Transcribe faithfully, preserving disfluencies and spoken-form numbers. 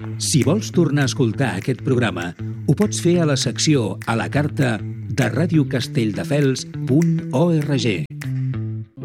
Si vols tornar a escoltar aquest programa, ho pots fer a la secció a la carta de radiocastelldefels punt org.